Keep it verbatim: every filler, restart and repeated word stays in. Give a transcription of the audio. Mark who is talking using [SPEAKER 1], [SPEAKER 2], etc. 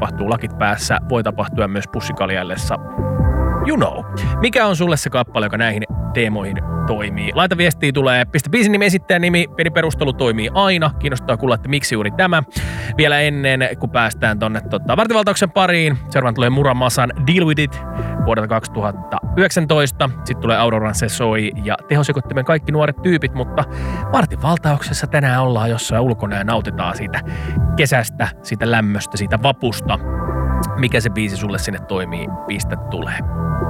[SPEAKER 1] tapahtuu lakit päässä, voi tapahtua myös pussikaljallessa. You know. Mikä on sulle se kappale, joka näihin teemoihin toimii? Laita viestiä, tulee pistä biisin nimi, esittäjän nimi, peliperustelu toimii aina. Kiinnostaa kuulla, että miksi juuri tämä. Vielä ennen, kun päästään tonne tota, vartivaltauksen pariin. Seuraavan tulee Muramasan Deal With It vuodelta kaksituhattayhdeksäntoista. Sitten tulee Auroran Se Soi ja Tehosekottimen Kaikki nuoret tyypit, mutta vartivaltauksessa tänään ollaan jossain ulkona ja nautitaan siitä kesästä, siitä lämmöstä, siitä vapusta. Mikä se biisi sulle sinne toimii, pistä tulee.